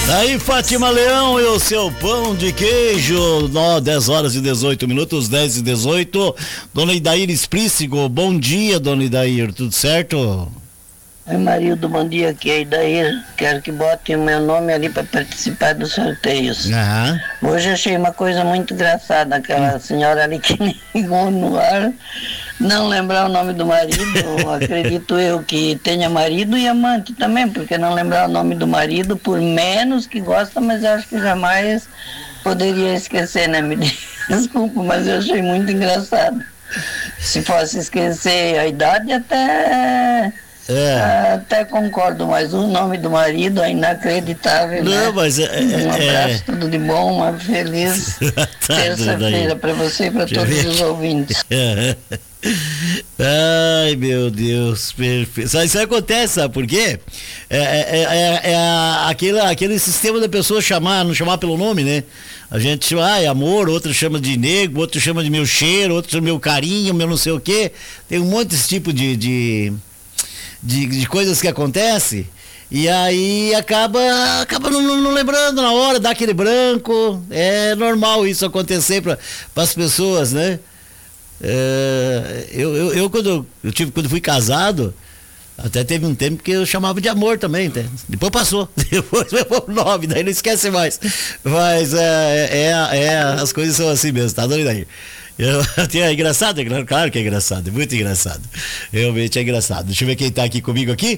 Aí, Fátima Leão e o seu pão de queijo, 10 horas e 18 minutos, 10 e 18. Dona Idair Esprícigo, bom dia, dona Idair, tudo certo? Oi, Marildo, bom dia, aqui é Idair. Quero que bote o meu nome ali para participar dos sorteios. Hoje achei uma coisa muito engraçada, aquela senhora ali que ligou no ar, não lembrar o nome do marido. Acredito eu que tenha marido e amante também, porque não lembrar o nome do marido, por menos que gosta, mas eu acho que jamais poderia esquecer, né? Me desculpa, mas eu achei muito engraçado. Se fosse esquecer a idade, até concordo, mas o nome do marido é inacreditável. Não, né? Mas um abraço, tudo de bom, uma feliz terça-feira para você e para todos os ouvintes. Ai, meu Deus, perfeito. Isso acontece, sabe por quê? Aquele sistema da pessoa não chamar pelo nome, né? A gente chama, amor, outro chama de nego, outro chama de meu cheiro, outro chama meu carinho, meu não sei o quê. Tem um monte desse tipo de coisas que acontecem, e aí acaba não lembrando na hora, dá aquele branco. É normal isso acontecer para as pessoas, né? Quando fui casado, até teve um tempo que eu chamava de amor também, tá? Depois passou, depois foi o nome, daí não esquece mais. Mas as coisas são assim mesmo, tá doido aí? É engraçado, claro que é engraçado, é muito engraçado. Realmente é engraçado. Deixa eu ver quem tá aqui comigo aqui.